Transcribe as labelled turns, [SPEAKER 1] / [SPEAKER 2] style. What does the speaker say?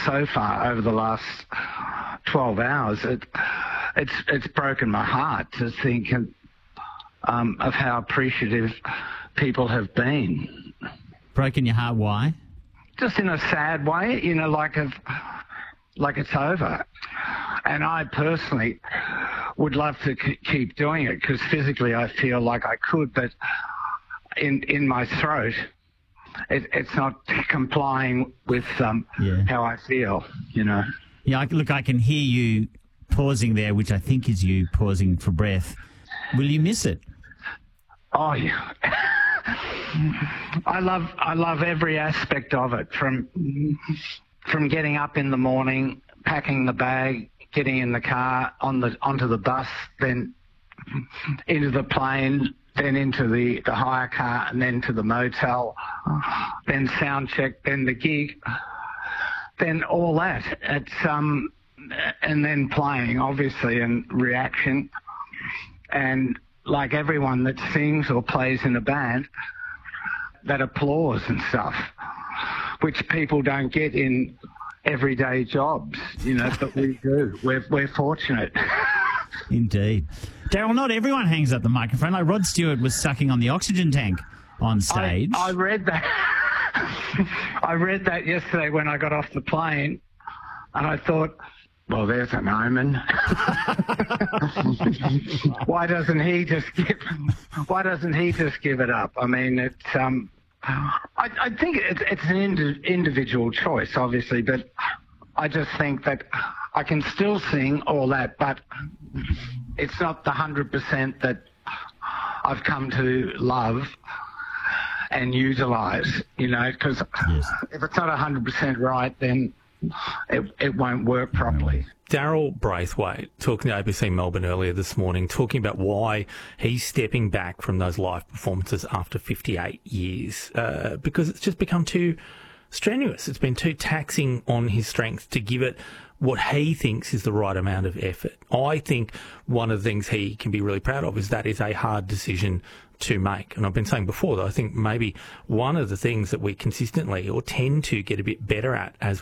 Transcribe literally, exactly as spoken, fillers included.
[SPEAKER 1] so far over the last twelve hours, it, it's it's broken my heart to think of, um, of how appreciative people have been.
[SPEAKER 2] Broken your heart, why?
[SPEAKER 1] Just in a sad way, you know, like of, like it's over. And I personally would love to c- keep doing it because physically I feel like I could, but in in my throat, it, it's not complying with um,
[SPEAKER 2] Yeah.
[SPEAKER 1] how I feel, you know.
[SPEAKER 2] Yeah, I, look, I can hear you pausing there, which I think is you pausing for breath. Will you miss it?
[SPEAKER 1] Oh, yeah. I love I love every aspect of it, from from getting up in the morning, packing the bag, getting in the car, on the onto the bus, then into the plane, then into the, the hire car, and then to the motel, then sound check, then the gig, then all that. It's um, and then playing, obviously, and reaction, and like everyone that sings or plays in a band, that applause and stuff, which people don't get in everyday jobs, you know, but we do. We're we're fortunate.
[SPEAKER 2] Indeed. Daryl, not everyone hangs up the microphone. Like Rod Stewart was sucking on the oxygen tank on stage.
[SPEAKER 1] I, I read that. I read that yesterday when I got off the plane, and I thought, well, there's an omen. Why doesn't he just give? Why doesn't he just give it up? I mean, it's um, I, I think it's, it's an indi- individual choice, obviously, but I just think that I can still sing all that, but it's not the hundred percent that I've come to love and utilise. You know, because
[SPEAKER 2] Yes.
[SPEAKER 1] if it's not a hundred percent right, then It, it won't work properly.
[SPEAKER 3] Daryl Braithwaite talking to A B C Melbourne earlier this morning, talking about why he's stepping back from those live performances after fifty-eight years, uh, because it's just become too strenuous. It's been too taxing on his strength to give it what he thinks is the right amount of effort. I think one of the things he can be really proud of is that is a hard decision to make. And I've been saying before that I think maybe one of the things that we consistently or tend to get a bit better at as